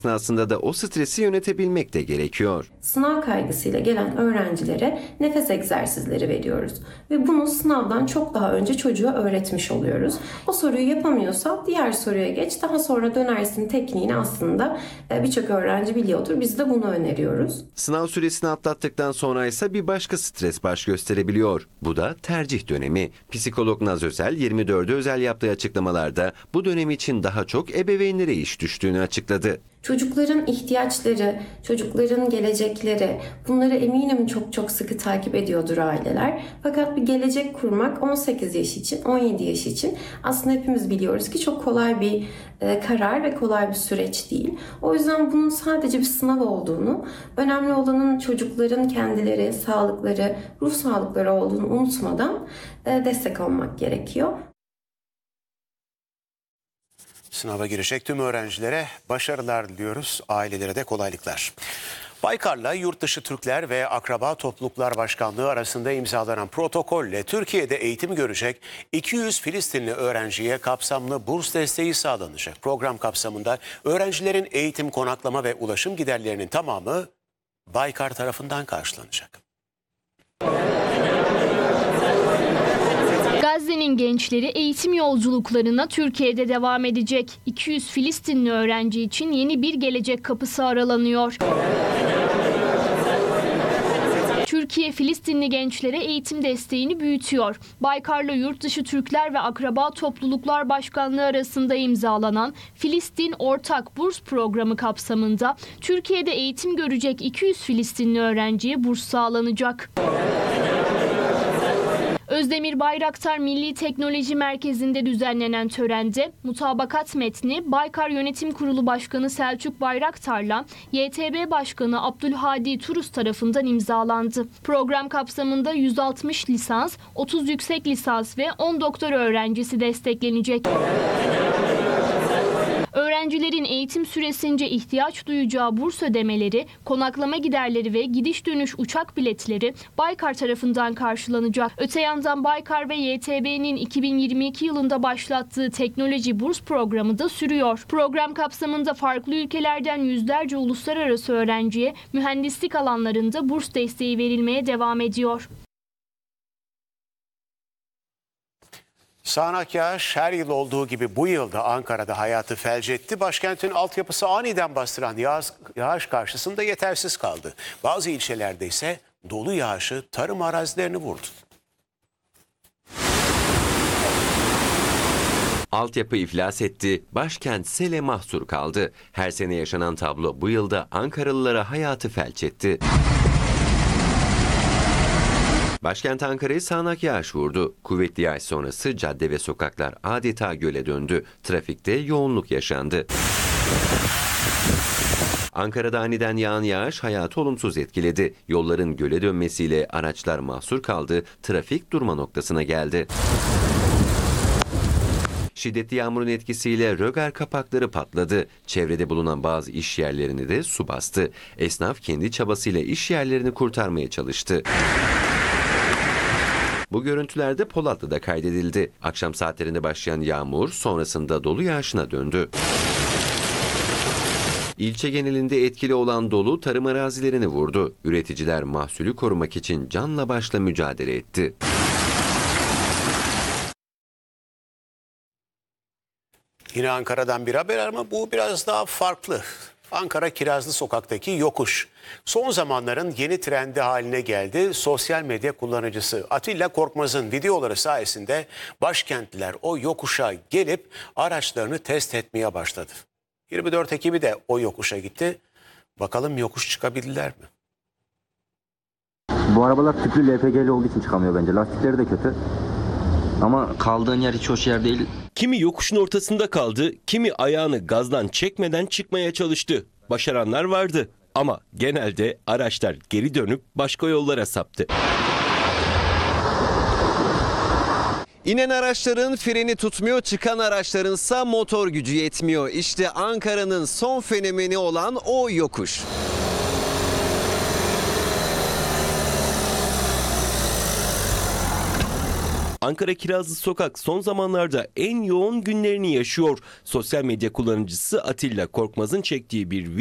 Aslında da o stresi yönetebilmek de gerekiyor. Sınav kaygısıyla gelen öğrencilere nefes egzersizleri veriyoruz. Ve bunu sınavdan çok daha önce çocuğa öğretmiş oluyoruz. O soruyu yapamıyorsa diğer soruya geç, daha sonra dönersin tekniğini aslında birçok öğrenci biliyordur. Biz de bunu öneriyoruz. Sınav süresini atlattıktan sonra ise bir başka stres baş gösterebiliyor. Bu da tercih dönemi. Psikolog Naz Özel 24'ü özel yaptığı açıklamalarda bu dönem için daha çok ebeveynlere iş düştüğünü açıkladı. Çocukların ihtiyaçları, çocukların gelecekleri, bunları eminim çok sıkı takip ediyordur aileler. Fakat bir gelecek kurmak 18 yaş için, 17 yaş için aslında hepimiz biliyoruz ki çok kolay bir karar ve kolay bir süreç değil. O yüzden bunun sadece bir sınav olduğunu, önemli olanın çocukların kendileri, sağlıkları, ruh sağlıkları olduğunu unutmadan destek olmak gerekiyor. Sınava girecek tüm öğrencilere başarılar diliyoruz, ailelere de kolaylıklar. Baykar'la Yurtdışı Türkler ve Akraba Topluluklar Başkanlığı arasında imzalanan protokolle Türkiye'de eğitim görecek 200 Filistinli öğrenciye kapsamlı burs desteği sağlanacak. Program kapsamında öğrencilerin eğitim, konaklama ve ulaşım giderlerinin tamamı Baykar tarafından karşılanacak. Gazze'nin gençleri eğitim yolculuklarına Türkiye'de devam edecek. 200 Filistinli öğrenci için yeni bir gelecek kapısı aralanıyor. Türkiye, Filistinli gençlere eğitim desteğini büyütüyor. Baykar'la Yurtdışı Türkler ve Akraba Topluluklar Başkanlığı arasında imzalanan Filistin Ortak Burs Programı kapsamında Türkiye'de eğitim görecek 200 Filistinli öğrenciye burs sağlanacak. Özdemir Bayraktar Milli Teknoloji Merkezi'nde düzenlenen törende mutabakat metni Baykar Yönetim Kurulu Başkanı Selçuk Bayraktar'la YTB Başkanı Abdülhadi Turus tarafından imzalandı. Program kapsamında 160 lisans, 30 yüksek lisans ve 10 doktora öğrencisi desteklenecek. Öğrencilerin eğitim süresince ihtiyaç duyacağı burs ödemeleri, konaklama giderleri ve gidiş dönüş uçak biletleri Baykar tarafından karşılanacak. Öte yandan Baykar ve YTB'nin 2022 yılında başlattığı teknoloji burs programı da sürüyor. Program kapsamında farklı ülkelerden yüzlerce uluslararası öğrenciye mühendislik alanlarında burs desteği verilmeye devam ediyor. Sağanak yağış her yıl olduğu gibi bu yılda Ankara'da hayatı felç etti. Başkentin altyapısı aniden bastıran yağış karşısında yetersiz kaldı. Bazı ilçelerde ise dolu yağışı tarım arazilerini vurdu. Altyapı iflas etti, başkent sele mahsur kaldı. Her sene yaşanan tablo bu yılda Ankaralılara hayatı felç etti. Başkent Ankara'yı sağanak yağış vurdu. Kuvvetli yağış sonrası cadde ve sokaklar adeta göle döndü. Trafikte yoğunluk yaşandı. Ankara'da aniden yağan yağış hayatı olumsuz etkiledi. Yolların göle dönmesiyle araçlar mahsur kaldı, trafik durma noktasına geldi. Şiddetli yağmurun etkisiyle rögar kapakları patladı. Çevrede bulunan bazı iş yerlerini de su bastı. Esnaf kendi çabasıyla iş yerlerini kurtarmaya çalıştı. Bu görüntülerde Polatlı'da kaydedildi. Akşam saatlerinde başlayan yağmur sonrasında dolu yağışına döndü. İlçe genelinde etkili olan dolu tarım arazilerini vurdu. Üreticiler mahsulü korumak için canla başla mücadele etti. Yine Ankara'dan bir haber ama bu biraz daha farklı. Ankara Kirazlı Sokak'taki yokuş. Son zamanların yeni trendi haline geldi. Sosyal medya kullanıcısı Atilla Korkmaz'ın videoları sayesinde başkentliler o yokuşa gelip araçlarını test etmeye başladı. 24 ekibi de o yokuşa gitti. Bakalım yokuş çıkabildiler mi? Bu arabalar tüplü LPG'li olduğu için çıkamıyor bence. Lastikleri de kötü. Ama kaldığın yer hiç hoş yer değil. Kimi yokuşun ortasında kaldı, kimi ayağını gazdan çekmeden çıkmaya çalıştı. Başaranlar vardı ama genelde araçlar geri dönüp başka yollara saptı. İnen araçların freni tutmuyor, çıkan araçlarınsa motor gücü yetmiyor. İşte Ankara'nın son fenomeni olan o yokuş. Ankara Kirazlı Sokak son zamanlarda en yoğun günlerini yaşıyor. Sosyal medya kullanıcısı Atilla Korkmaz'ın çektiği bir